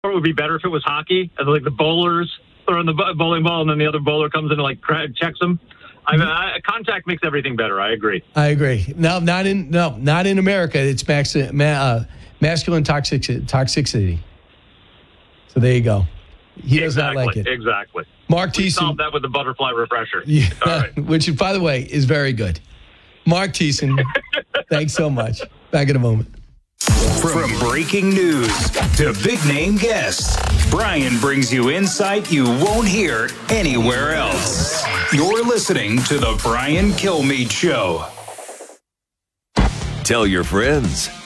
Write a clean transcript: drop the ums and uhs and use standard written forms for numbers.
Or it would be better if it was hockey, as like the bowlers throwing the bowling ball, and then the other bowler comes in and checks them. Contact makes everything better. I agree. No, not in America. It's masculine toxicity. So there you go. He does not like it. Exactly. Mark We Thiessen. solved that with the butterfly refresher. Yeah, all right. which, by the way, is very good. Mark Thiessen, thanks so much. Back in a moment. From breaking news to big-name guests, Brian brings you insight you won't hear anywhere else. You're listening to The Brian Kilmeade Show. Tell your friends.